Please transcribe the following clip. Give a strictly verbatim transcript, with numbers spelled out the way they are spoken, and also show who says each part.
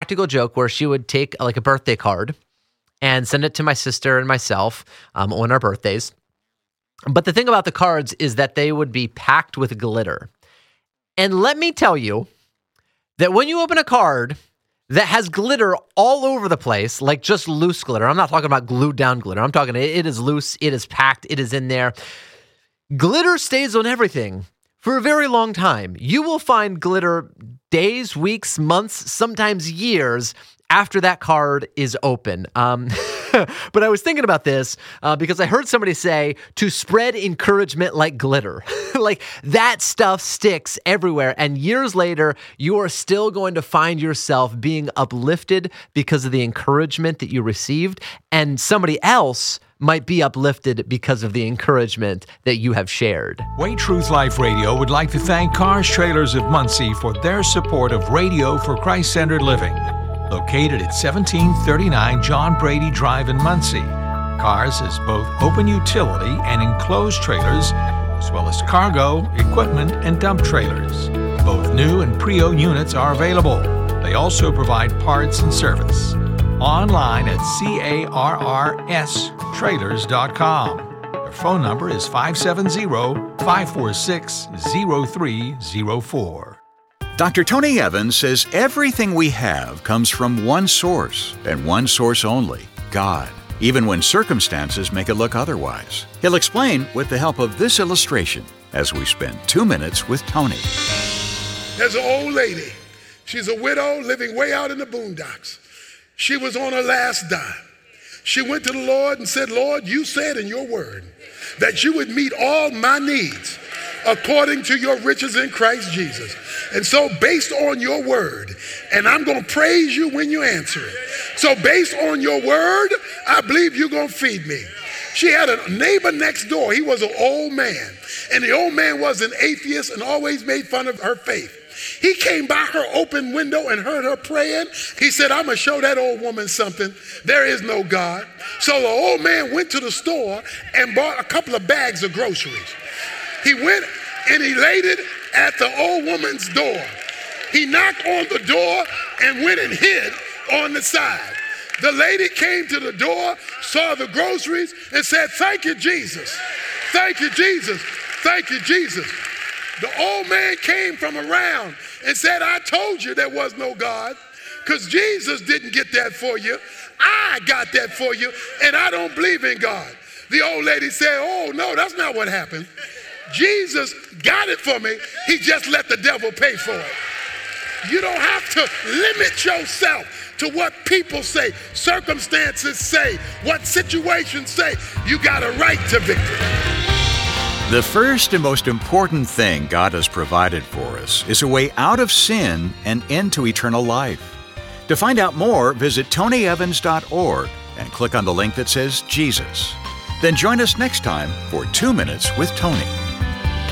Speaker 1: practical joke where she would take like a birthday card and send it to my sister and myself um, on our birthdays. But the thing about the cards is that they would be packed with glitter. And let me tell you that when you open a card that has glitter all over the place, like just loose glitter. I'm not talking about glued down glitter. I'm talking, it is loose, it is packed, it is in there. Glitter stays on everything for a very long time. You will find glitter days, weeks, months, sometimes years after that card is open. Um, but I was thinking about this uh, because I heard somebody say to spread encouragement like glitter. Like that stuff sticks everywhere. And years later, you are still going to find yourself being uplifted because of the encouragement that you received. And somebody else might be uplifted because of the encouragement that you have shared.
Speaker 2: Way Truth Life Radio would like to thank Cars Trailers of Muncie for their support of Radio for Christ-Centered Living. Located at seventeen thirty-nine John Brady Drive in Muncie. Cars is both open utility and enclosed trailers, as well as cargo, equipment, and dump trailers. Both new and pre-owned units are available. They also provide parts and service. Online at cars trailers dot com. Their phone number is five seven zero, five four six, zero three zero four.
Speaker 3: Doctor Tony Evans says everything we have comes from one source, and one source only, God, even when circumstances make it look otherwise. He'll explain with the help of this illustration as we spend two minutes with Tony.
Speaker 4: There's an old lady. She's a widow living way out in the boondocks. She was on her last dime. She went to the Lord and said, Lord, you said in your word that you would meet all my needs according to your riches in Christ Jesus. And so based on your word, and I'm going to praise you when you answer it. So based on your word, I believe you're going to feed me. She had a neighbor next door. He was an old man. And the old man was an atheist and always made fun of her faith. He came by her open window and heard her praying. He said, I'm going to show that old woman something. There is no God. So the old man went to the store and bought a couple of bags of groceries. He went and he laid it at the old woman's door. He knocked on the door and went and hid on the side. The lady came to the door, saw the groceries, and said, thank you, Jesus. Thank you, Jesus. Thank you, Jesus. The old man came from around and said, I told you there was no God, because Jesus didn't get that for you. I got that for you, and I don't believe in God. The old lady said, oh, no, that's not what happened. Jesus got it for me. He just let the devil pay for it. You don't have to limit yourself to what people say, circumstances say, what situations say. You got a right to victory.
Speaker 3: The first and most important thing God has provided for us is a way out of sin and into eternal life. To find out more, visit tony evans dot org and click on the link that says Jesus. Then join us next time for Two Minutes with Tony.